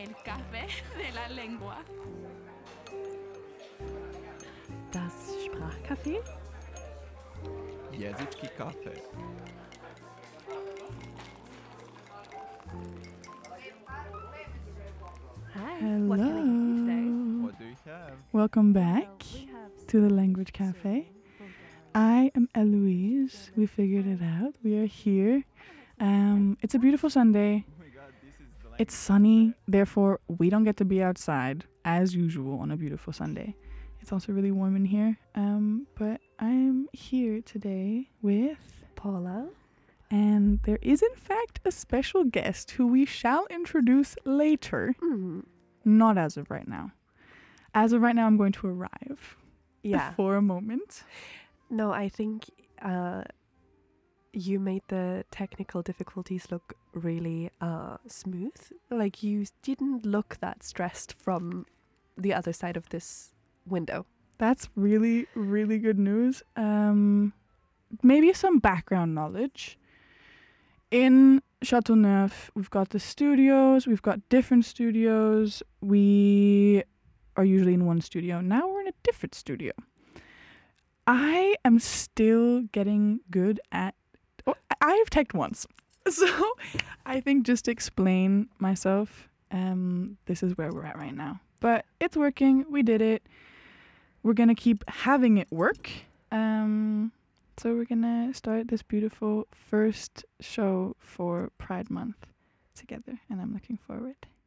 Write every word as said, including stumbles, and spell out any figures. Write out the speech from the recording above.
El café de la lengua. Das Sprachcafé. Jezički kafe. Hi. Hello. What can I get you today? What do you have? Welcome back Well, we have to the some Language Cafe. serving Bulgarian. I am Eloise. We figured it out. We are here. Um, it's a beautiful Sunday. Oh my god, this is the It's sunny, therefore we don't get to be outside as usual on a beautiful Sunday. It's also really warm in here. Um, but I'm here today with Paula. and there is in fact a special guest who we shall introduce later, Mm. not as of right now. As of right now, I'm going to arrive Yeah. for a moment. No, I think uh, you made the technical difficulties look really uh, smooth. Like you didn't look that stressed from the other side of this window. That's really, really good news. Um, maybe some background knowledge. In Châteauneuf, we've got the studios, we've got different studios. We are usually in one studio. Now we're in a different studio. I am still getting good at... Oh, I- I've teched once. So I think just to explain myself, um, this is where we're at right now. But it's working. We did it. We're going to keep having it work. Um, so we're going to start this beautiful first show for Pride Month together. And I'm looking forward.